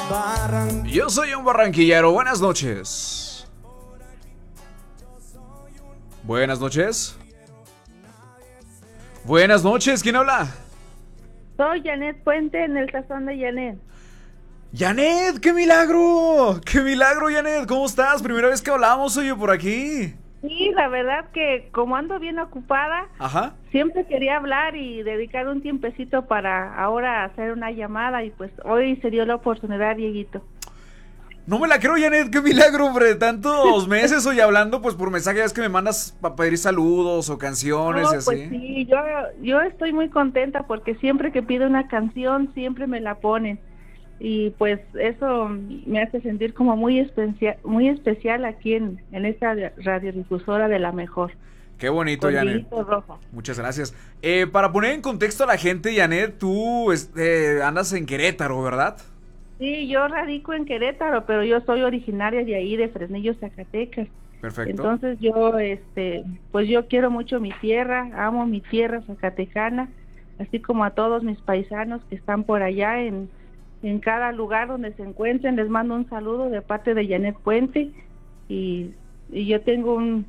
Yo soy un barranquillero, buenas noches. Buenas noches. Buenas noches, ¿quién habla? Soy Janet Puente en el Sazón de Janet. ¡Janet! ¡Qué milagro! ¡Qué milagro, Janet! ¿Cómo estás? Primera vez que hablamos, oye, por aquí. Sí, la verdad que como ando bien ocupada, Ajá. siempre quería hablar y dedicar un tiempecito para ahora hacer una llamada y pues hoy se dio la oportunidad, Dieguito. No me la creo, Janet, qué milagro, hombre. Tantos meses hoy hablando, pues por mensaje es que me mandas para pedir saludos o canciones y No, así. pues sí, yo estoy muy contenta porque siempre que pido una canción siempre me la ponen y pues eso me hace sentir como muy especial aquí en esta radiodifusora de La Mejor. Qué bonito, Con Janet. Dieguito Rojo. Muchas gracias. Para poner en contexto a la gente, Janet, tú andas en Querétaro, ¿verdad? Sí, yo radico en Querétaro, pero yo soy originaria de ahí, de Fresnillo, Zacatecas. Perfecto. Entonces yo, pues yo quiero mucho mi tierra, amo mi tierra zacatecana, así como a todos mis paisanos que están por allá en cada lugar donde se encuentren. Les mando un saludo de parte de Janet Puente y yo tengo un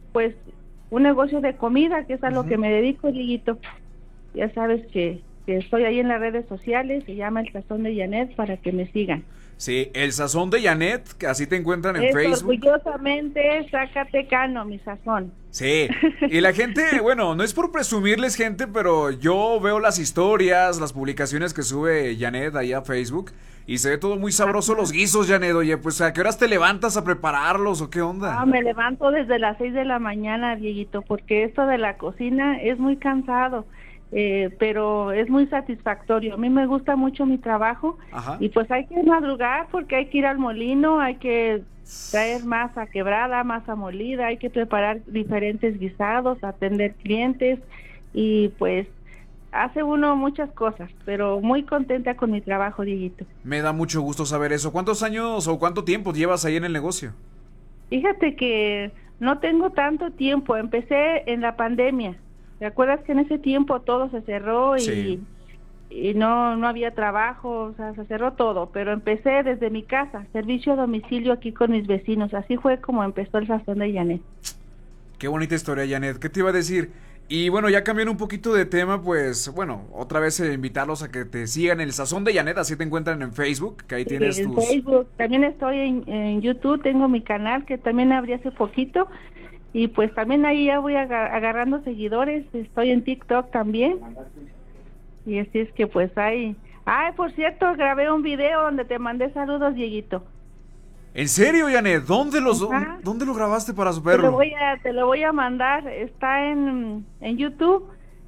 negocio de comida, que es a lo que me dedico, Dieguito. Ya sabes que estoy ahí en las redes sociales, se llama El Sazón de Janet, para que me sigan. Sí, El Sazón de Janet, que así te encuentran en Es Facebook. orgullosamente zacatecano, mi sazón. Sí, y la gente, bueno, no es por presumirles, gente, pero yo veo las historias, las publicaciones que sube Janet ahí a Facebook y se ve todo muy sabroso. Los guisos, Janet. Oye, pues ¿a qué horas te levantas a prepararlos o qué onda? Me levanto desde las 6 de la mañana, Dieguito, porque esto de la cocina es muy cansado, pero es muy satisfactorio. A mí me gusta mucho mi trabajo. Ajá. Y pues hay que madrugar porque hay que ir al molino, hay que traer masa quebrada, masa molida, hay que preparar diferentes guisados, atender clientes y pues hace uno muchas cosas, pero muy contenta con mi trabajo, Dieguito. Me da mucho gusto saber eso. ¿Cuántos años o cuánto tiempo llevas ahí en el negocio? Fíjate que no tengo tanto tiempo, empecé en la pandemia. ¿Te acuerdas que en ese tiempo todo se cerró Sí. y no había trabajo? O sea, se cerró todo, pero empecé desde mi casa, servicio a domicilio aquí con mis vecinos. Así fue como empezó el Sazón de Janet. Qué bonita historia, Janet. ¿Qué te iba a decir? Y bueno, ya cambiando un poquito de tema, pues bueno, otra vez invitarlos a que te sigan El Sazón de Janet, así te encuentran en Facebook, que ahí tienes En tus... Facebook, también estoy en YouTube, tengo mi canal que también abrí hace poquito y pues también ahí ya voy agarrando seguidores. Estoy en TikTok también y así es que pues ahí... Ay, por cierto, grabé un video donde te mandé saludos, Dieguito. ¿En serio, Janet? Ajá. ¿Dónde lo grabaste para verlo? Te lo voy a mandar, está en YouTube.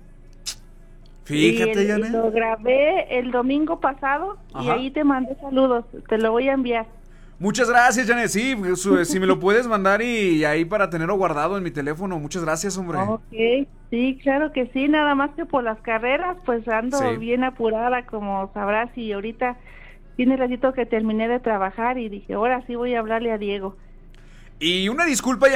Fíjate, Y Janet. lo grabé el domingo pasado. Y Ajá. ahí te mandé saludos, te lo voy a enviar. Muchas gracias, Janet. Sí, pues, si me lo puedes mandar y ahí para tenerlo guardado en mi teléfono. Muchas gracias, hombre. Ok, sí, claro que sí, nada más que por las carreras, pues ando Sí. bien apurada, como sabrás, y ahorita tiene ratito que terminé de trabajar y dije, ahora sí voy a hablarle a Diego. Y una disculpa,